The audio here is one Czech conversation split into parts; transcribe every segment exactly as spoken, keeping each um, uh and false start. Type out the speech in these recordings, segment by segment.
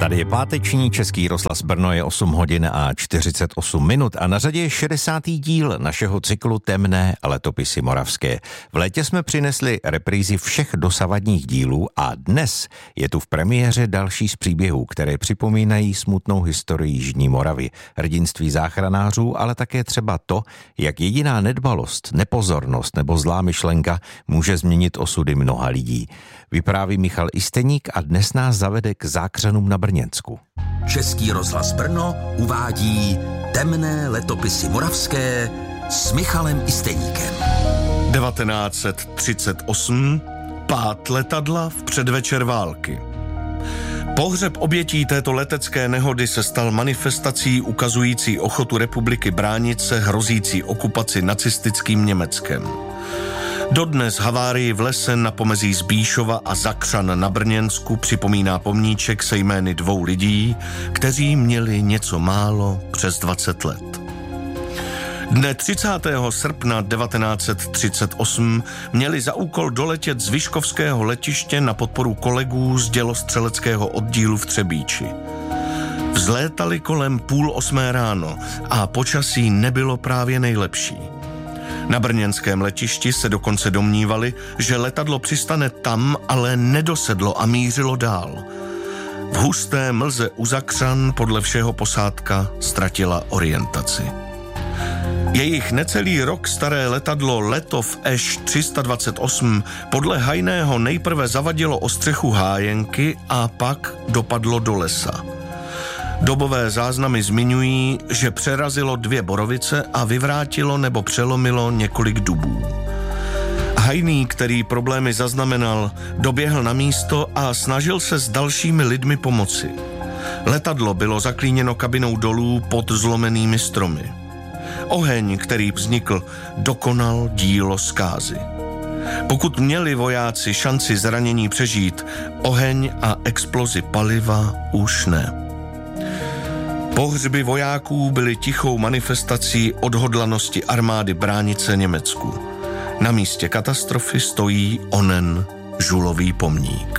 Tady je páteční Český rozhlas Brno, je osm hodin a čtyřicet osm minut a na řadě je šedesátý díl našeho cyklu Temné letopisy moravské. V létě jsme přinesli reprízy všech dosavadních dílů a dnes je tu v premiéře další z příběhů, které připomínají smutnou historii Jižní Moravy, hrdinství záchranářů, ale také třeba to, jak jediná nedbalost, nepozornost nebo zlá myšlenka může změnit osudy mnoha lidí. Vypráví Michal Isteník a dnes nás zavede k zákřanům na Brněnsku. Český rozhlas Brno uvádí Temné letopisy moravské s Michalem Isteníkem. devatenáct set třicet osm, pád letadla v předvečer války. Pohřeb obětí této letecké nehody se stal manifestací ukazující ochotu republiky bránit se hrozící okupaci nacistickým Německem. Dodnes havárii v lese na pomezí Zbíšova a Zakřan na Brněnsku připomíná pomníček se jmény dvou lidí, kteří měli něco málo přes dvacet let. Dne třicátého srpna devatenáct set třicet osm měli za úkol doletět z Vyškovského letiště na podporu kolegů z dělostřeleckého oddílu v Třebíči. Vzlétali kolem půl osmé ráno a počasí nebylo právě nejlepší. Na brněnském letišti se dokonce domnívali, že letadlo přistane tam, ale nedosedlo a mířilo dál. V husté mlze u Zakřan podle všeho posádka ztratila orientaci. Jejich necelý rok staré letadlo Letov Eš tři sta dvacet osm podle Hajného nejprve zavadilo o střechu hájenky a pak dopadlo do lesa. Dobové záznamy zmiňují, že přerazilo dvě borovice a vyvrátilo nebo přelomilo několik dubů. Hajný, který problémy zaznamenal, doběhl na místo a snažil se s dalšími lidmi pomoci. Letadlo bylo zaklíněno kabinou dolů pod zlomenými stromy. Oheň, který vznikl, dokonal dílo zkázy. Pokud měli vojáci šanci zranění přežít, oheň a explozi paliva už ne. Pohřby vojáků byly tichou manifestací odhodlanosti armády bránit se Německu. Na místě katastrofy stojí onen žulový pomník.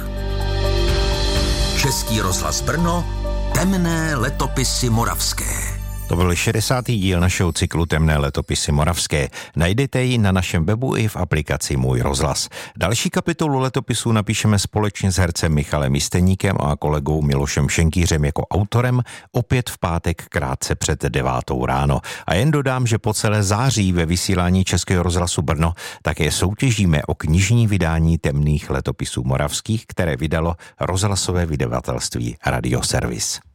Český rozhlas Brno, Temné letopisy moravské. To byl šedesátý díl našeho cyklu Temné letopisy moravské. Najdete ji na našem webu i v aplikaci Můj rozhlas. Další kapitolu letopisů napíšeme společně s hercem Michalem Isteníkem a kolegou Milošem Šenkýřem jako autorem opět v pátek krátce před devátou ráno. A jen dodám, že po celé září ve vysílání Českého rozhlasu Brno také soutěžíme o knižní vydání Temných letopisů moravských, které vydalo rozhlasové vydavatelství Radioservis.